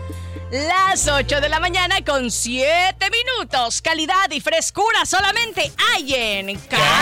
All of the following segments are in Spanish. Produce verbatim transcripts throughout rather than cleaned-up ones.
Las ocho de la mañana con siete minutos. Calidad y frescura solamente hay en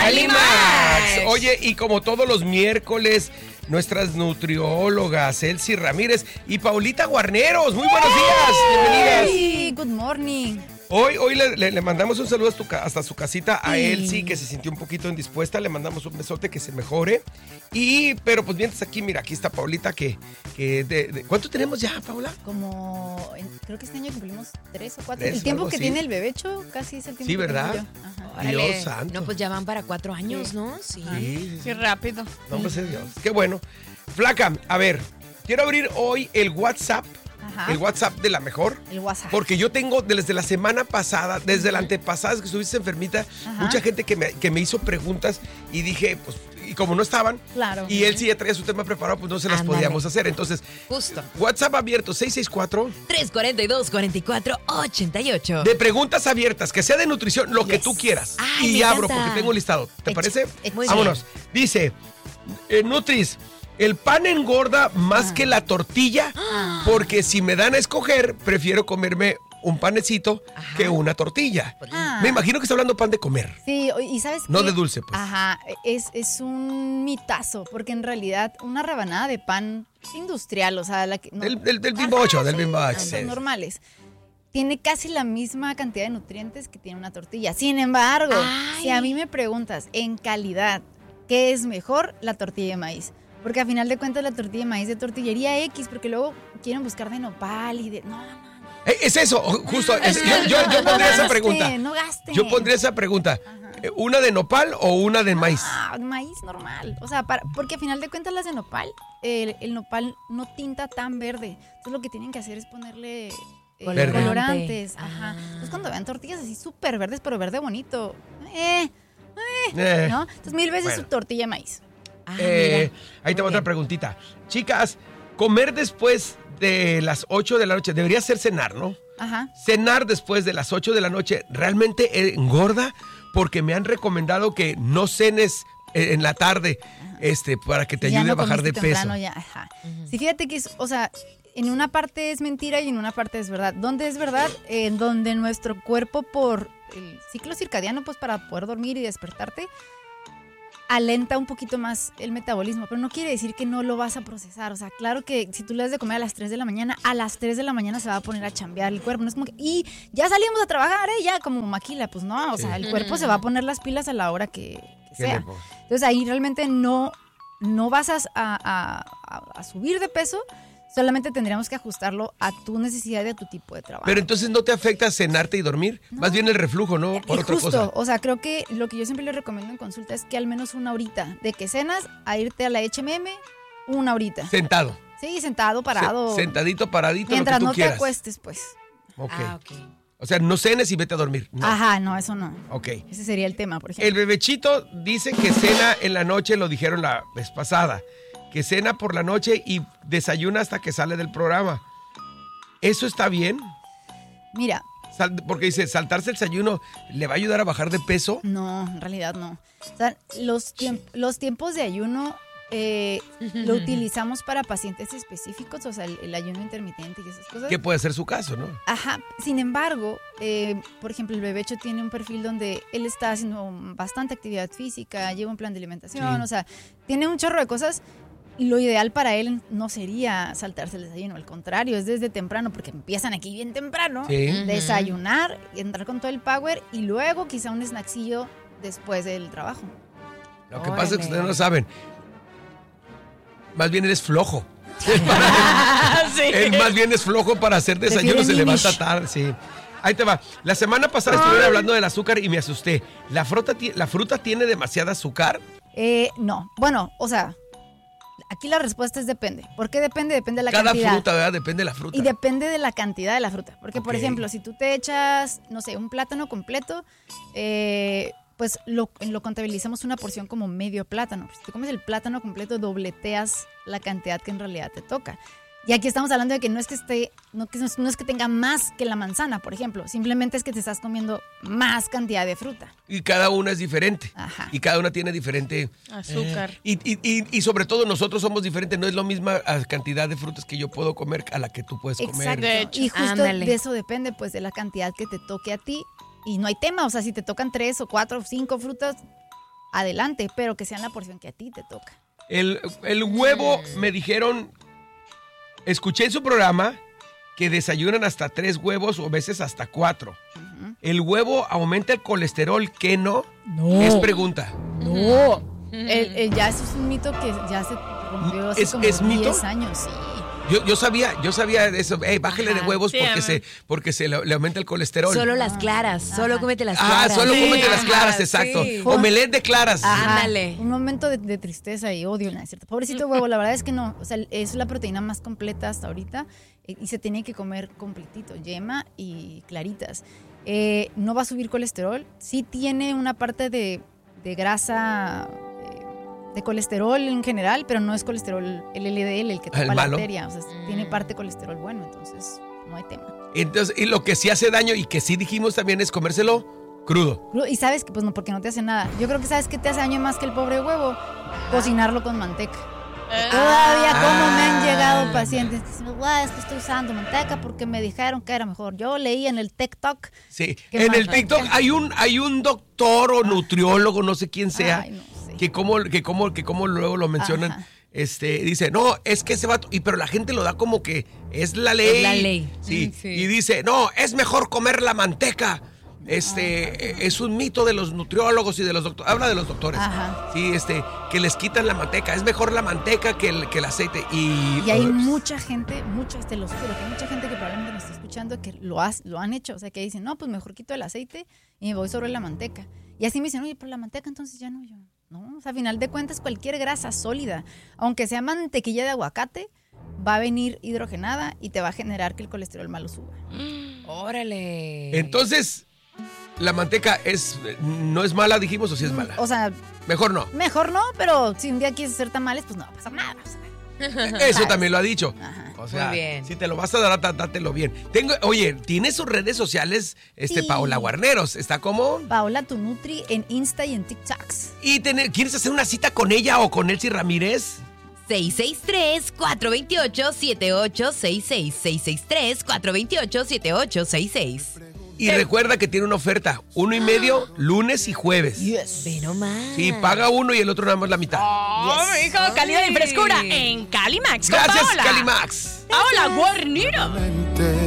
Calimax. Oye, y como todos los miércoles, nuestras nutriólogas Elsie Ramírez y Paulita Guarneros. Muy buenos días, bienvenidas. Sí, good morning. Hoy, hoy le, le, le mandamos un saludo hasta, tu, hasta su casita a Elsie, que se sintió un poquito indispuesta. Le mandamos un besote, que se mejore. Y, pero pues mientras aquí, mira, aquí está Paulita, que, que de, de, ¿cuánto tenemos ya, Paula? Como, creo que este año cumplimos tres o cuatro. Tres, el tiempo que así. tiene el bebecho casi es el tiempo Sí, que ¿verdad? tengo yo. Ajá. Dios santo. No, pues ya van para cuatro años, ¿no? Sí. Sí, sí, sí. Qué rápido. No, pues es Dios. Qué bueno. Flaca, a ver, quiero abrir hoy el WhatsApp. Ajá. El WhatsApp de la mejor. El WhatsApp. Porque yo tengo desde la semana pasada, desde la antepasada que estuviste enfermita, Ajá. mucha gente que me, que me hizo preguntas y dije, pues, y como no estaban, Claro. y él sí ya traía su tema preparado, pues no se las Ándale. podíamos hacer. Entonces, Justo. WhatsApp abierto, seis seis cuatro, tres cuatro dos, cuatro cuatro, ocho ocho. de preguntas abiertas, que sea de nutrición, lo que Yes. tú quieras. Ay, y me abro, encanta. porque tengo un listado. ¿Te Hecho, parece? hecho. Muy Vámonos. Dice, eh, Nutris, el pan engorda más Ah. que la tortilla, porque si me dan a escoger, prefiero comerme un panecito Ajá. que una tortilla. Ah. Me imagino que está hablando pan de comer. Sí, y ¿sabes qué? No de dulce, pues. Ajá, es, es un mitazo, porque en realidad una rebanada de pan industrial, o sea, la que... no- Del, del, del Bimbo Ajá, ocho, del sí, Bimbo ocho. los sí. normales. Tiene casi la misma cantidad de nutrientes que tiene una tortilla. Sin embargo, Ay. si a mí me preguntas en calidad, ¿qué es mejor? La tortilla de maíz. Porque a final de cuentas la tortilla de maíz de tortillería X, porque luego quieren buscar de nopal y de... No, no, no. Eh, Es eso, justo. es- yo yo, yo No pondría esa gasten, pregunta. No gasten. Yo pondría esa pregunta. Ajá. Eh, ¿Una de nopal o una de maíz? Ah, maíz normal. O sea, para- porque a final de cuentas las de nopal, el, el nopal no tinta tan verde. Entonces lo que tienen que hacer es ponerle... eh, Verde. colorantes, Ah. ajá. Entonces cuando vean tortillas así súper verdes, pero verde bonito, eh, Eh, ¿no? Entonces mil veces bueno. su tortilla de maíz. Ah, eh, mira. ahí te va Muy otra bien. preguntita. Chicas, comer después de las ocho de la noche debería ser cenar, ¿no? Ajá. Cenar después de las ocho de la noche realmente engorda, porque me han recomendado que no cenes eh, en la tarde, este, para que te Y ya ayude no a bajar de comiste peso. temprano, ya, ajá. Sí, fíjate que es, o sea, en una parte es mentira y en una parte es verdad. ¿Dónde es verdad? En donde nuestro cuerpo, por el ciclo circadiano, pues para poder dormir y despertarte, alenta un poquito más el metabolismo, pero no quiere decir que no lo vas a procesar. O sea, claro que si tú le das de comer a las tres de la mañana, a las tres de la mañana se va a poner a chambear el cuerpo. No es como que, y ya salimos a trabajar, ¿eh? Ya como maquila. Pues no, o sea, el cuerpo se va a poner las pilas a la hora que, que ¿Qué le sea. pongo? Entonces ahí realmente no, no vas a, a- a- a subir de peso, solamente tendríamos que ajustarlo a tu necesidad y a tu tipo de trabajo. Pero entonces no te afecta cenarte y dormir, más bien el reflujo, ¿no? Por Y otra justo, cosa. o sea, creo que lo que yo siempre le recomiendo en consulta es que al menos una horita de que cenas a irte a la H M M, una horita. Sentado. Sí, sentado, parado. Se- sentadito, paradito, Mientras lo que tú no quieras. te acuestes, pues. Ok. Ah, ok. O sea, no cenes y vete a dormir. No. Ajá, no, eso no. Ok. Ese sería el tema, por El ejemplo. bebechito dice que cena en la noche, lo dijeron la vez pasada, que cena por la noche y desayuna hasta que sale del programa. ¿Eso está bien? Mira, Sal- porque dice, saltarse el desayuno le va a ayudar a bajar de peso. no, en realidad no. O sea, los, tiemp- los tiempos de ayuno eh, lo utilizamos para pacientes específicos, o sea, el, el ayuno intermitente y esas cosas. Que puede ser su caso, ¿no? Ajá, sin embargo, eh, por ejemplo, el bebecho tiene un perfil donde él está haciendo bastante actividad física, lleva un plan de alimentación, Sí. o sea, tiene un chorro de cosas. Lo ideal para él no sería saltarse el desayuno, al contrario, es desde temprano, porque empiezan aquí bien temprano, Sí. desayunar, entrar con todo el power y luego quizá un snackcillo después del trabajo. Lo que Órale. pasa es que ustedes no saben. Más bien eres flojo. Él más bien es flojo para hacer desayuno, Prefiere se levanta Minish. tarde, sí. Ahí te va. La semana pasada estuvieron hablando del azúcar y me asusté. ¿La fruta, ti- la fruta tiene demasiada azúcar? Eh, no, bueno, o sea, aquí la respuesta es depende. ¿Por qué depende? Depende de la Cada cantidad. fruta, ¿verdad? Depende de la fruta. Y depende de la cantidad de la fruta. Porque, por Ok. ejemplo, si tú te echas, no sé, un plátano completo, eh, pues lo, lo contabilizamos una porción como medio plátano. Si te comes el plátano completo, dobleteas la cantidad que en realidad te toca. Y aquí estamos hablando de que no es que esté, no, que, no es que tenga más que la manzana, por ejemplo. Simplemente es que te estás comiendo más cantidad de fruta. Y cada una es diferente. Ajá. Y cada una tiene diferente Azúcar. Eh, y, y, y, y sobre todo nosotros somos diferentes. No es la misma cantidad de frutas que yo puedo comer a la que tú puedes comer. Exacto. De hecho. Y justo Ándale. de eso depende, pues, de la cantidad que te toque a ti. Y no hay tema, o sea, si te tocan tres o cuatro o cinco frutas, adelante, pero que sean la porción que a ti te toca. El, el huevo, me dijeron, escuché en su programa que desayunan hasta tres huevos o a veces hasta cuatro. Ujú. ¿El huevo aumenta el colesterol? ¿Qué no? No. Es pregunta. No. El- el- ya eso es un mito que ya se rompió hace ¿Es- como es mito? diez años, sí. Yo, yo sabía, yo sabía de eso. Ey, bájale de Ajá. huevos Sí, porque, amor. se, porque se le, le aumenta el colesterol. Solo las claras, solo Ajá. cómete las ah, claras. solo Sí, cómete las ajá, claras, exacto. sí. Omelette de claras. Ajá. Ándale. Un momento de, de tristeza y odio, ¿no es cierto? Pobrecito huevo, la verdad es que no. O sea, es la proteína más completa hasta ahorita eh, y se tiene que comer completito, yema y claritas. Eh, no va a subir colesterol. Sí tiene una parte de, de grasa, eh, de colesterol en general, pero no es colesterol el L D L el que Ah, el tapa la malo. arteria. O sea, Mm. tiene parte colesterol bueno, entonces no hay tema. Entonces, y lo que sí hace daño y que sí dijimos también es comérselo crudo. Y sabes que, pues no, porque no te hace nada. Yo creo que sabes que te hace daño más que el pobre huevo, cocinarlo con manteca. Eh, Todavía como me han Ah. llegado pacientes que dicen, guau, es que estoy usando manteca porque me dijeron que era mejor. Yo leí en el TikTok. Sí. Qué En el manteca. TikTok hay un, hay un doctor o nutriólogo, no sé quién sea, Ay, no sé. que como, que como, que como luego lo mencionan. Ajá. Este, dice, no, es que ese vato, y pero la gente lo da como que es la ley. Es la ley. Sí, Mm, sí. y dice, no, es mejor comer la manteca. Este, eh, es un mito de los nutriólogos y de los doctores. Habla de los doctores. Ajá. Sí, este, que les quitan la manteca. Es mejor la manteca que el, que el aceite. Y, Y hay mucha gente, mucha, te lo juro, que hay mucha gente que probablemente me está escuchando que lo, has, lo han hecho. O sea, que dicen, no, pues mejor quito el aceite y me voy sobre la manteca. Y así me dicen, oye, pero la manteca entonces ya no, yo. No, o sea, a final de cuentas, cualquier grasa sólida, aunque sea mantequilla de aguacate, va a venir hidrogenada y te va a generar que el colesterol malo suba. Órale. Entonces, la manteca es, no es mala, dijimos, o si es mala. O sea, Mejor no. mejor no, pero si un día quieres hacer tamales, pues no va a pasar nada. O sea, Eso también lo ha dicho. Ajá. O sea, Muy bien. si te lo vas a dar, dá- dátelo bien. Tengo, oye, ¿tiene sus redes sociales, este, Sí. Paola Guarneros? ¿Está como? Paola Tu Nutri en Insta y en TikToks. ¿Y tener, quieres hacer una cita con ella o con Elsie Ramírez? seis seis tres, cuatro dos ocho, siete ocho seis seis. seis seis tres, cuatro dos ocho, siete ocho seis seis. Y recuerda que tiene una oferta, uno y medio, lunes y jueves. Yes. Ve nomás. Sí, paga uno y el otro nada más la mitad. Oh, hijo, calidad y frescura en Calimax. Con Gracias, Paola. Calimax. Paola Guarnero. Mente.